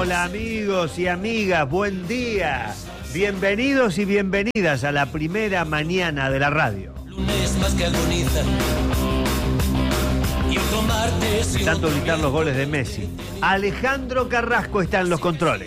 Hola amigos y amigas, buen día. Bienvenidos y bienvenidas a la primera mañana de la radio. Lunes más que agoniza. Y otro martes. De tanto gritar los goles de Messi. Alejandro Carrasco está en los controles.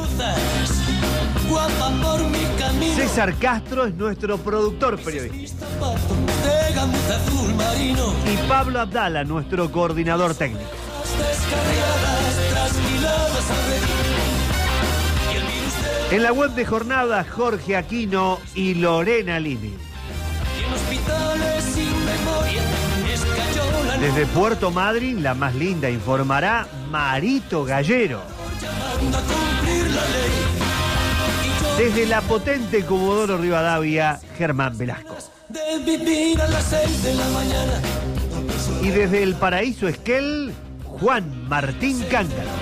Guapa por mi camino. César Castro es nuestro productor periodístico. De gamuza azul marino. Y Pablo Abdala, nuestro coordinador técnico. Descarriadas, trasquiladas al redil. Y el virus de... En la web de Jornada, Jorge Aquino y Lorena Lini. Y en hospitales sin memoria. Escayola. Desde Puerto Madryn, la más linda, informará Marito Gallero. Llamando a cumplir la ley. Desde la potente Comodoro Rivadavia, Germán Velasco. De vivir a las 6 de la mañana. Y desde el Paraíso Esquel, Juan Martín Cángaro.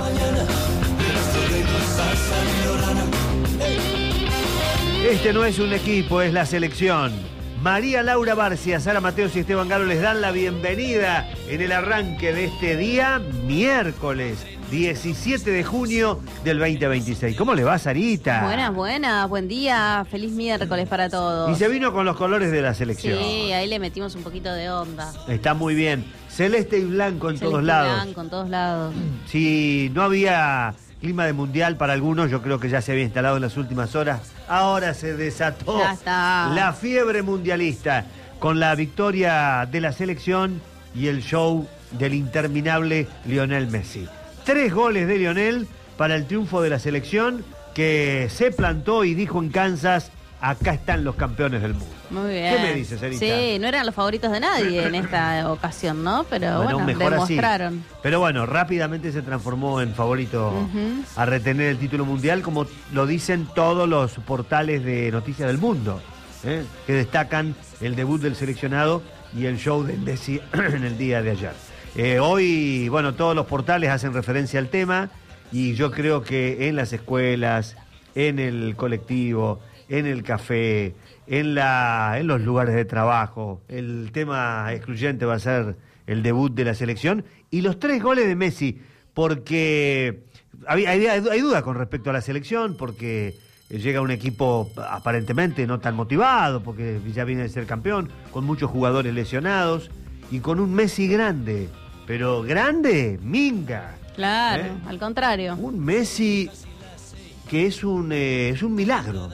Este no es un equipo, es la selección. María Laura Barcia, Sara Mateos y Esteban Galo les dan la bienvenida en el arranque de este día, miércoles 17 de junio del 2026. ¿Cómo le va, Sarita? Buenas, buen día, feliz miércoles para todos. Y se vino con los colores de la selección. Sí, ahí le metimos un poquito de onda. Está muy bien. Celeste y blanco en todos lados. Blanco en todos lados. Si no había clima de mundial para algunos, yo creo que ya se había instalado en las últimas horas. Ahora se desató Ya está. la fiebre mundialista con la victoria de la selección y el show del interminable Lionel Messi. 3 goles de Lionel para el triunfo de la selección que se plantó y dijo en Kansas: acá están los campeones del mundo. Muy bien. ¿Qué me dices, Sarita? Sí, no eran los favoritos de nadie en esta ocasión, ¿no? Pero bueno, mejor demostraron. así. Pero bueno, rápidamente se transformó en favorito a retener el título mundial, como lo dicen todos los portales de noticias del mundo, que destacan el debut del seleccionado y el show de Messi en el día de ayer. Hoy, bueno, todos los portales hacen referencia al tema y yo creo que en las escuelas, en el colectivo, en el café, en los lugares de trabajo, el tema excluyente va a ser el debut de la selección y los 3 goles de Messi, porque hay duda con respecto a la selección, porque llega un equipo aparentemente no tan motivado, porque ya viene de ser campeón, con muchos jugadores lesionados y con un Messi grande, pero grande, minga. Claro, al contrario. Un Messi que es un milagro,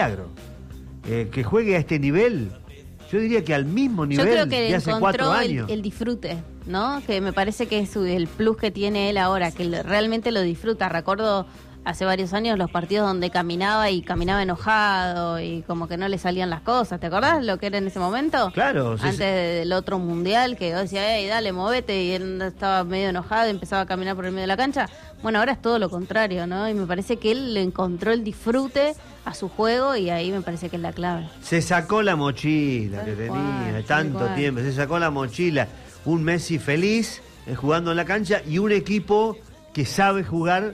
que juegue a este nivel, yo diría que al mismo nivel Yo creo que de hace 4 encontró años. el disfrute, ¿no? Que me parece que es el plus que tiene él ahora, que realmente lo disfruta. Recuerdo hace varios años los partidos donde caminaba enojado y como que no le salían las cosas. ¿Te acordás lo que era en ese momento? Claro. Antes del otro mundial, que yo decía, hey, dale, movete, y él estaba medio enojado y empezaba a caminar por el medio de la cancha. Bueno, ahora es todo lo contrario, ¿no? Y me parece que él le encontró el disfrute a su juego y ahí me parece que es la clave. Se sacó la mochila que tenía de tanto tiempo, se sacó la mochila. Un Messi feliz jugando en la cancha y un equipo que sabe jugar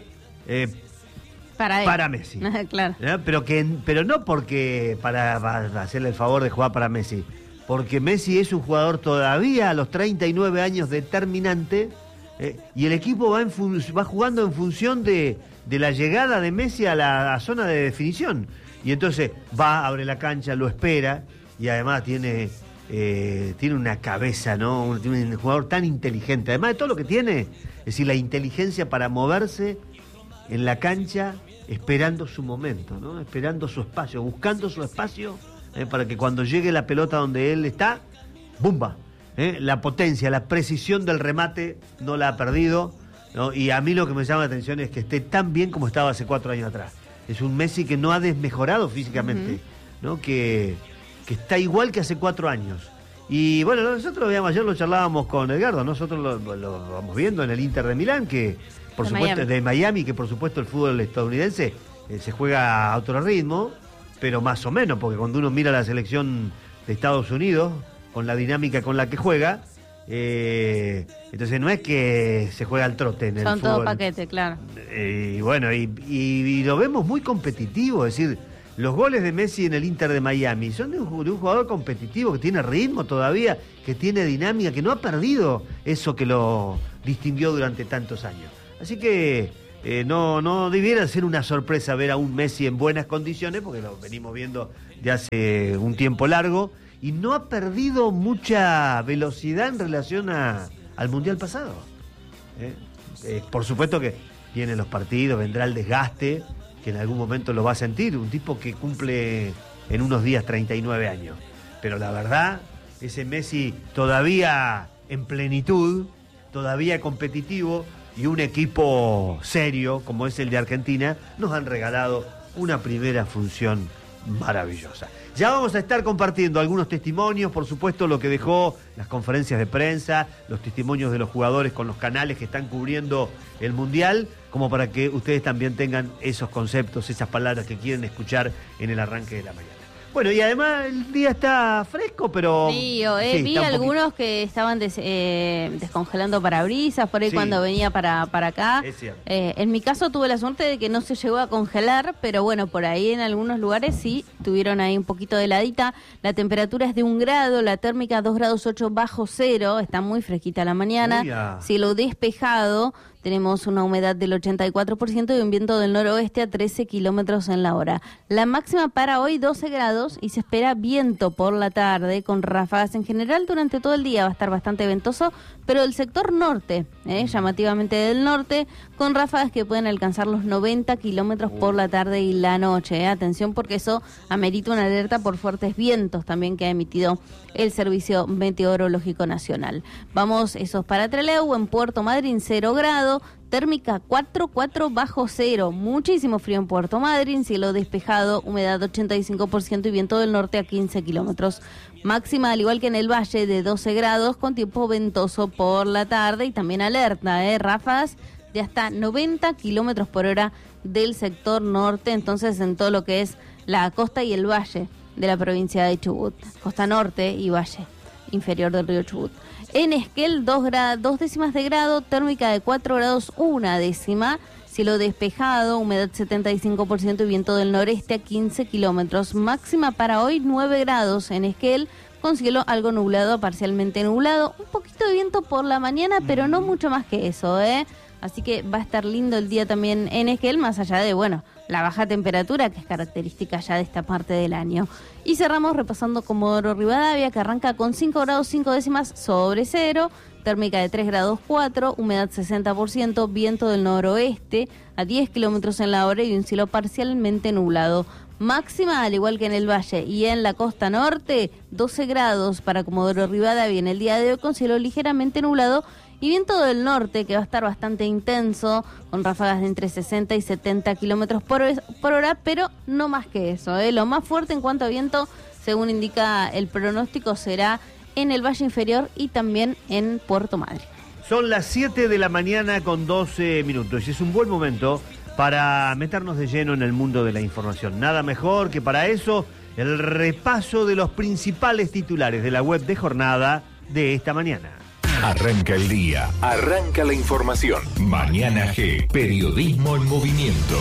para Messi. Claro. Pero no porque para hacerle el favor de jugar para Messi, porque Messi es un jugador todavía a los 39 años determinante, y el equipo va jugando en función de la llegada de Messi a la zona de definición. Y entonces abre la cancha, lo espera, y además tiene una cabeza, ¿no? Tiene un jugador tan inteligente. Además de todo lo que tiene, es decir, la inteligencia para moverse en la cancha esperando su momento, ¿no? Esperando su espacio, buscando su espacio, para que cuando llegue la pelota donde él está, ¡bumba! La potencia, la precisión del remate no la ha perdido, ¿no? Y a mí lo que me llama la atención es que esté tan bien como estaba hace 4 años atrás. Es un Messi que no ha desmejorado físicamente, ¿no? Que está igual que hace 4 años. Y bueno, nosotros ayer lo charlábamos con Edgardo, nosotros lo vamos viendo en el Inter de Milán, que por supuesto de Miami, que por supuesto el fútbol estadounidense se juega a otro ritmo, pero más o menos, porque cuando uno mira la selección de Estados Unidos, con la dinámica con la que juega, entonces no es que se juega al trote en el fútbol. Son todo paquete, claro. Y bueno, y lo vemos muy competitivo, es decir, los goles de Messi en el Inter de Miami son de un jugador competitivo que tiene ritmo todavía, que tiene dinámica, que no ha perdido eso que lo distinguió durante tantos años. Así que no debiera ser una sorpresa ver a un Messi en buenas condiciones, porque lo venimos viendo de hace un tiempo largo, y no ha perdido mucha velocidad en relación al Mundial pasado. Por supuesto que vienen los partidos, vendrá el desgaste, que en algún momento lo va a sentir, un tipo que cumple en unos días 39 años. Pero la verdad, ese Messi todavía en plenitud, todavía competitivo, y un equipo serio como es el de Argentina, nos han regalado una primera función maravillosa. Ya vamos a estar compartiendo algunos testimonios, por supuesto, lo que dejó las conferencias de prensa, los testimonios de los jugadores con los canales que están cubriendo el Mundial, como para que ustedes también tengan esos conceptos, esas palabras que quieren escuchar en el arranque de la mañana. Bueno, y además el día está fresco, pero... Sí, vi algunos que estaban descongelando parabrisas por ahí sí, cuando venía para acá. Es cierto. En mi caso tuve la suerte de que no se llegó a congelar, pero bueno, por ahí en algunos lugares sí tuvieron ahí un poquito de heladita. La temperatura es de 1 grado, la térmica 2 grados 8 bajo cero, está muy fresquita la mañana. Cielo despejado. Tenemos una humedad del 84% y un viento del noroeste a 13 kilómetros en la hora. La máxima para hoy 12 grados y se espera viento por la tarde con ráfagas en general durante todo el día. Va a estar bastante ventoso, pero el sector norte, llamativamente del norte, con ráfagas que pueden alcanzar los 90 kilómetros por la tarde y la noche. Atención porque eso amerita una alerta por fuertes vientos también que ha emitido el Servicio Meteorológico Nacional. Vamos, esos para Trelew, en Puerto Madryn 0 grados. Térmica 4 bajo cero, muchísimo frío en Puerto Madryn, cielo despejado, humedad 85% y viento del norte a 15 kilómetros. Máxima, al igual que en el valle, de 12 grados con tiempo ventoso por la tarde y también alerta, ráfagas de hasta 90 kilómetros por hora del sector norte, entonces en todo lo que es la costa y el valle de la provincia de Chubut, costa norte y valle inferior del río Chubut. En Esquel, 2 décimas de grado, térmica de 4 grados 1 décima, cielo despejado, humedad 75% y viento del noreste a 15 kilómetros. Máxima para hoy 9 grados en Esquel, con cielo algo nublado, parcialmente nublado. Un poquito de viento por la mañana, pero no mucho más que eso, Así que va a estar lindo el día también en Esquel, más allá de, la baja temperatura, que es característica ya de esta parte del año. Y cerramos repasando Comodoro Rivadavia, que arranca con 5 grados 5 décimas sobre cero, térmica de 3 grados 4, humedad 60%, viento del noroeste a 10 kilómetros en la hora y un cielo parcialmente nublado. Máxima, al igual que en el valle y en la costa norte, 12 grados para Comodoro Rivadavia en el día de hoy, con cielo ligeramente nublado y viento del norte, que va a estar bastante intenso, con ráfagas de entre 60 y 70 kilómetros por hora, pero no más que eso. Lo más fuerte en cuanto a viento, según indica el pronóstico, será en el Valle Inferior y también en Puerto Madryn. Son las 7 de la mañana con 12 minutos y es un buen momento para meternos de lleno en el mundo de la información. Nada mejor que para eso el repaso de los principales titulares de la web de Jornada de esta mañana. Arranca el día, arranca la información. Mañana G, periodismo en movimiento.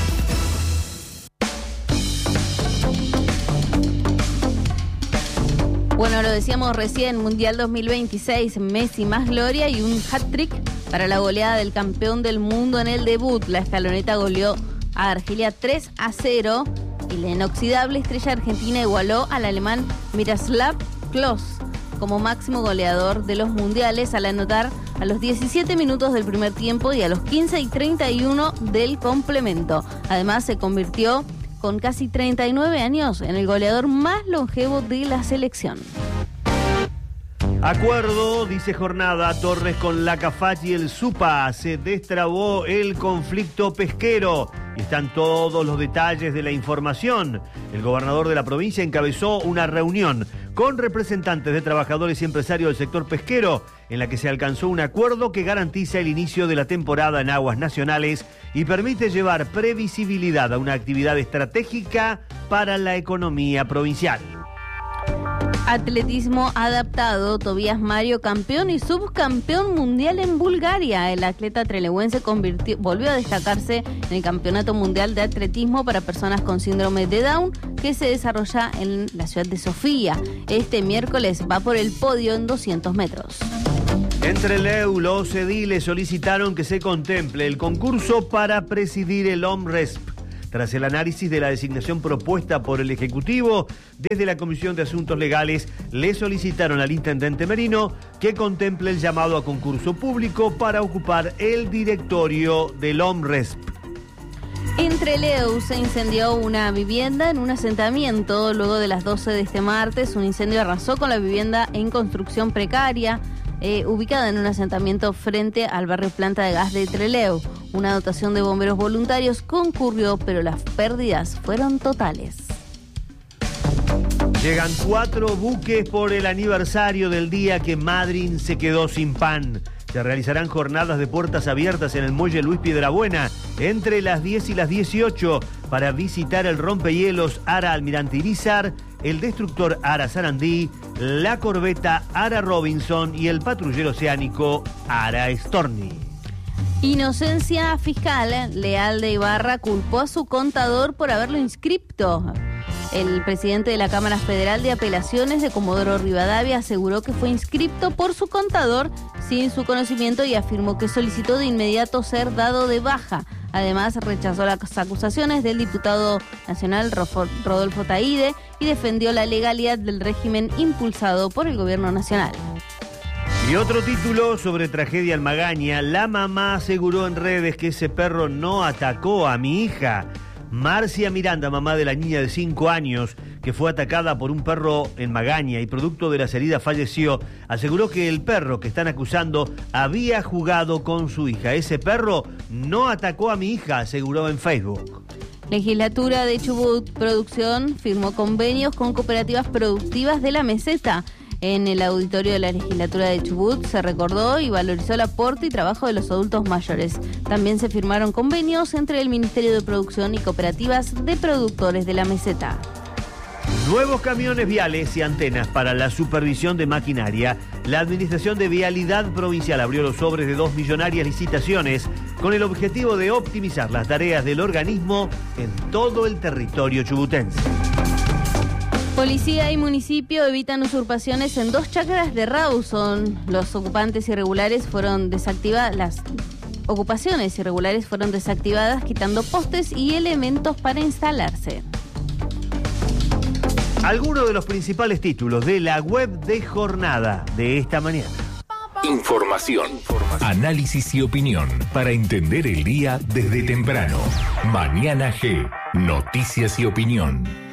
Bueno, lo decíamos recién, Mundial 2026, Messi más gloria y un hat-trick para la goleada del campeón del mundo en el debut. La escaloneta goleó a Argelia 3-0 y la inoxidable estrella argentina igualó al alemán Miroslav Klose como máximo goleador de los mundiales al anotar a los 17 minutos del primer tiempo y a los 15 y 31 del complemento. Además se convirtió con casi 39 años en el goleador más longevo de la selección. Acuerdo, dice Jornada, Torres con la Cafach y el Supa. Se destrabó el conflicto pesquero. Y están todos los detalles de la información. El gobernador de la provincia encabezó una reunión con representantes de trabajadores y empresarios del sector pesquero, en la que se alcanzó un acuerdo que garantiza el inicio de la temporada en aguas nacionales y permite llevar previsibilidad a una actividad estratégica para la economía provincial. Atletismo adaptado, Tobías Mario campeón y subcampeón mundial en Bulgaria. El atleta trelewense volvió a destacarse en el Campeonato Mundial de Atletismo para personas con síndrome de Down, que se desarrolla en la ciudad de Sofía. Este miércoles va por el podio en 200 metros. Entre Leu, los ediles solicitaron que se contemple el concurso para presidir el OMRESP. Tras el análisis de la designación propuesta por el Ejecutivo, desde la Comisión de Asuntos Legales le solicitaron al intendente Merino que contemple el llamado a concurso público para ocupar el directorio del OMRESP. En Trelew se incendió una vivienda en un asentamiento. Luego de las 12 de este martes, un incendio arrasó con la vivienda en construcción precaria, ubicada en un asentamiento frente al barrio Planta de Gas de Trelew. Una dotación de bomberos voluntarios concurrió, pero las pérdidas fueron totales. Llegan 4 buques por el aniversario del día que Madryn se quedó sin pan. Se realizarán jornadas de puertas abiertas en el muelle Luis Piedrabuena entre las 10 y las 18 para visitar el rompehielos Ara Almirante Irizar, el destructor Ara Sarandí, la corbeta Ara Robinson y el patrullero oceánico Ara Storni. Inocencia fiscal. Leal de Ibarra culpó a su contador por haberlo inscripto. El presidente de la Cámara Federal de Apelaciones de Comodoro Rivadavia aseguró que fue inscripto por su contador sin su conocimiento y afirmó que solicitó de inmediato ser dado de baja. Además, rechazó las acusaciones del diputado nacional Rodolfo Taide y defendió la legalidad del régimen impulsado por el gobierno nacional. Y otro título sobre tragedia en Magaña. La mamá aseguró en redes que ese perro no atacó a mi hija. Marcia Miranda, mamá de la niña de 5 años que fue atacada por un perro en Magaña y producto de las heridas falleció, aseguró que el perro que están acusando había jugado con su hija. Ese perro no atacó a mi hija, aseguró en Facebook. Legislatura de Chubut Producción firmó convenios con cooperativas productivas de la meseta. En el auditorio de la legislatura de Chubut se recordó y valorizó el aporte y trabajo de los adultos mayores. También se firmaron convenios entre el Ministerio de Producción y cooperativas de productores de la meseta. Nuevos camiones viales y antenas para la supervisión de maquinaria. La Administración de Vialidad Provincial abrió los sobres de 2 millonarias licitaciones con el objetivo de optimizar las tareas del organismo en todo el territorio chubutense. Policía y municipio evitan usurpaciones en 2 chacras de Rawson. Los ocupantes irregulares fueron desactivadas, las ocupaciones irregulares fueron desactivadas, quitando postes y elementos para instalarse. Algunos de los principales títulos de la web de Jornada de esta mañana. Información, análisis y opinión para entender el día desde temprano. Mañana G, noticias y opinión.